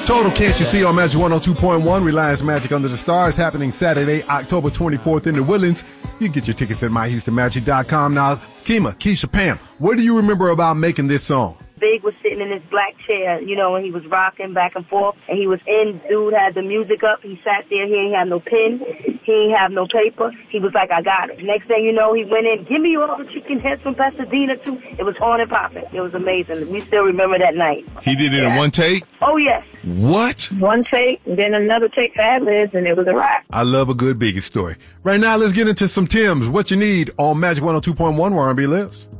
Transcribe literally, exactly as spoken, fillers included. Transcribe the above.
Total Can't You See on Magic one oh two point one. Reliance Magic Under the Stars happening Saturday, October twenty-fourth in the Woodlands. You can get your tickets at my houston magic dot com. Now, Kima, Keisha, Pam, what do you remember about making this song? Big was sitting in his black chair, you know, and he was rocking back and forth, and he was in, dude had the music up, he sat there, he ain't have no pen, he ain't have no paper, he was like, I got it. Next thing you know, he went in, give me all the chicken heads from Pasadena, too. It was on and popping. It was amazing. We still remember that night. He did it yeah. in one take? Oh, yes. What? One take, and then another take for ad-libs, and it was a wrap. I love a good Biggie story. Right now, let's get into some Tim's. What you need on Magic one oh two point one, where R and B lives.